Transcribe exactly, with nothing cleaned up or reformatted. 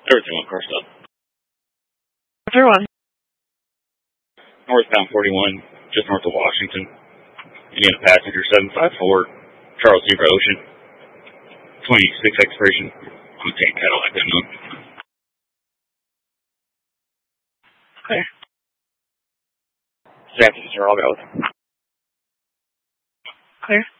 Everything on car stop. Everyone. Northbound forty-one, just north of Washington. Indiana passenger seven five four, Charles Zebra Ocean. twenty-six expiration. I'm a tank Cadillac unknown. Clear. San Francisco, I'll go with. Clear.